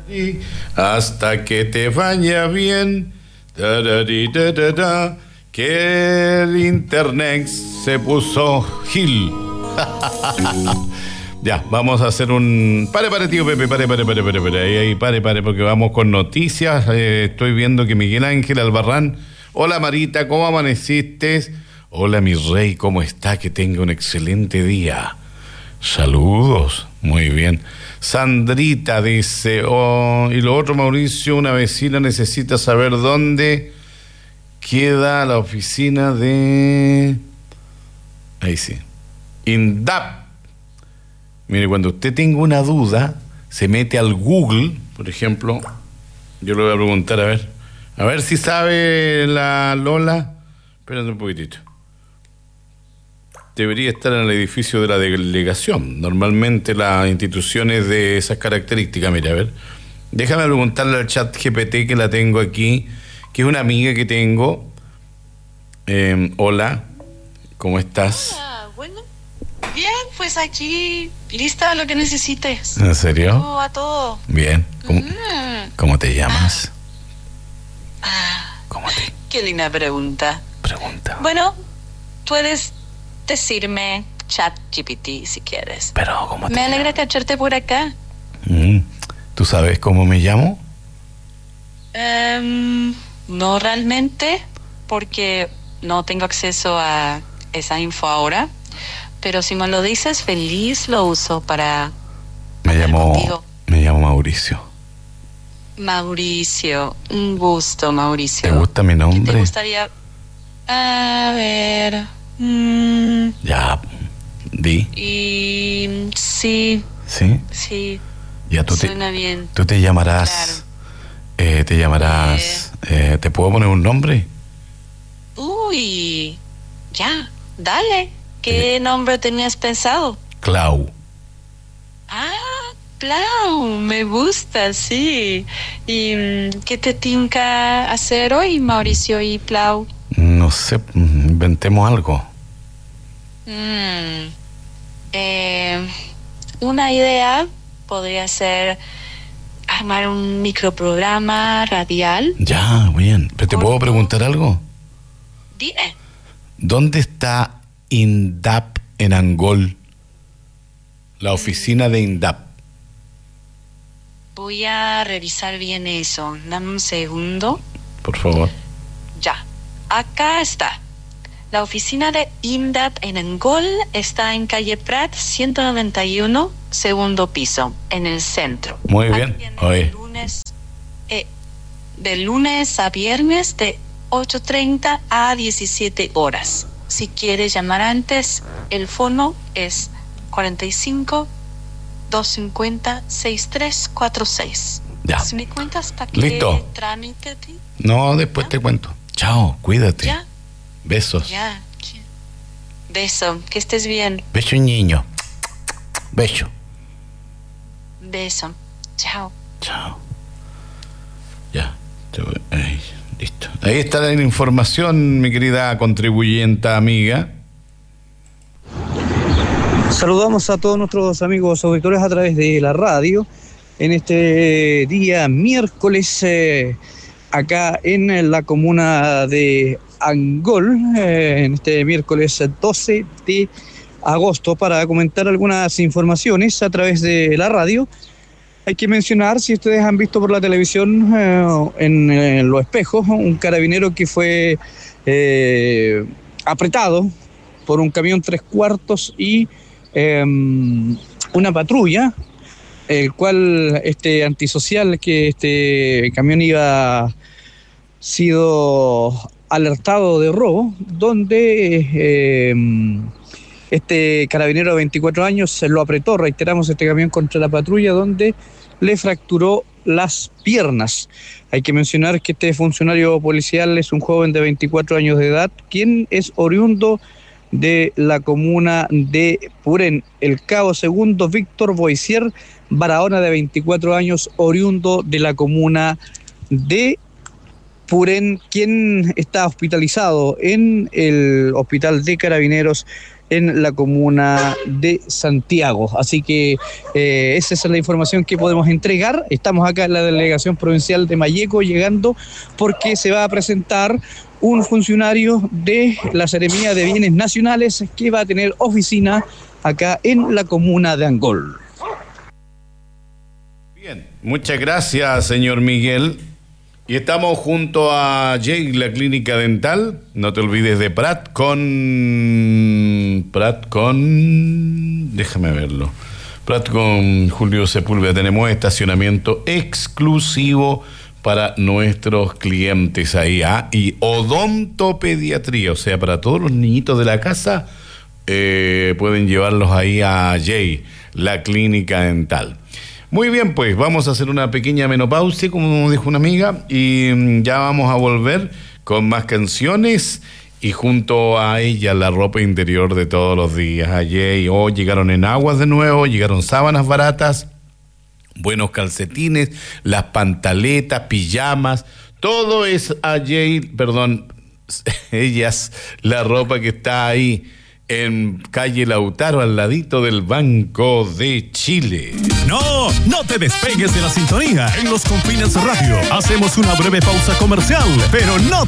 Y hasta que te vaya bien, que el internet se puso gil. Ya, vamos a hacer un... Pare, tío Pepe, pare, ahí, pare, porque vamos con noticias. Estoy viendo que Miguel Ángel Albarrán. Hola Marita, ¿cómo amaneciste? Hola mi rey, ¿cómo está? Que tenga un excelente día. Saludos, muy bien. Sandrita dice, y lo otro, Mauricio, una vecina necesita saber dónde queda la oficina de... Ahí sí. INDAP. Mire, cuando usted tenga una duda, se mete al Google, por ejemplo. Yo le voy a preguntar, a ver si sabe la Lola. Espérate un poquitito. Debería estar en el edificio de la delegación. Normalmente las instituciones de esas características, mira, a ver. Déjame preguntarle al chat GPT que la tengo aquí, que es una amiga que tengo. Hola, ¿cómo estás? Bueno, bien, pues aquí, lista a lo que necesites. ¿En serio? A todo. Bien. ¿Cómo te llamas? ¿Cómo te...? Qué linda pregunta. Bueno, puedes decirme ChatGPT si quieres. Pero, ¿cómo te Me alegra cacharte por acá. ¿Tú sabes cómo me llamo? No realmente, porque no tengo acceso a esa info ahora. Pero si me lo dices, feliz lo uso para... Me llamo Mauricio. Mauricio, un gusto, Mauricio. ¿Te gusta mi nombre? ¿Qué te gustaría? A ver... Ya, di. Y... sí. ¿Sí? Sí. Ya, suena bien. Tú te llamarás... Claro. ¿Te puedo poner un nombre? Uy, ya, dale. ¿Qué nombre tenías pensado? Clau. Clau, me gusta, sí. ¿Y qué te tinca hacer hoy, Mauricio y Clau? No sé, inventemos algo. Una idea podría ser armar un microprograma radial. Ya, bien. ¿Pero te puedo preguntar algo? Dime. ¿Dónde está INDAP en Angol? La oficina de INDAP. Voy a revisar bien eso. Dame un segundo. Por favor. Ya. Acá está. La oficina de INDAP en Angol está en calle Prat 191, segundo piso, en el centro. Muy bien. De lunes a viernes de 8:30 a 17 horas. Si quieres llamar antes, el fono es 45 250 6346. Ya. ¿Si me cuentas para qué ¿Listo? trámite? No, después te cuento. Chao, cuídate. Ya. Besos. Ya. Beso, que estés bien. Beso, niño. Beso. Beso. Chao. Chao. Ya. Ahí, listo. Ahí está la información, mi querida contribuyenta amiga. Saludamos a todos nuestros amigos auditores a través de la radio en este día miércoles acá en la comuna de Angol, en este miércoles 12 de agosto, para comentar algunas informaciones a través de la radio. Hay que mencionar, si ustedes han visto por la televisión en Los Espejos, un carabinero que fue apretado por un camión 3/4 y una patrulla, el cual antisocial que este camión iba sido alertado de robo, donde este carabinero de 24 años se lo apretó, reiteramos, este camión contra la patrulla, donde le fracturó las piernas. Hay que mencionar que este funcionario policial es un joven de 24 años de edad, quien es oriundo de la comuna de Purén. El cabo segundo Víctor Boisier Barahona, de 24 años, oriundo de la comuna de Purén, quien está hospitalizado en el hospital de Carabineros en la comuna de Santiago. Así que esa es la información que podemos entregar. Estamos acá en la delegación provincial de Malleco llegando porque se va a presentar un funcionario de la Seremía de Bienes Nacionales que va a tener oficina acá en la comuna de Angol. Bien, muchas gracias, señor Miguel. Y estamos junto a Jay, la clínica dental. No te olvides de Prat con... Déjame verlo. Prat con Julio Sepúlveda. Tenemos estacionamiento exclusivo para nuestros clientes ahí. Y odontopediatría, o sea, para todos los niñitos de la casa, pueden llevarlos ahí a Jay, la clínica dental. Muy bien, pues vamos a hacer una pequeña menopausia, como dijo una amiga, y ya vamos a volver con más canciones y junto a ella la ropa interior de todos los días. Ayer llegaron enaguas de nuevo, llegaron sábanas baratas, buenos calcetines, las pantaletas, pijamas, todo es ellas, la ropa que está ahí en calle Lautaro, al ladito del Banco de Chile. No te despegues de la sintonía. En Los Confines Radio hacemos una breve pausa comercial, pero no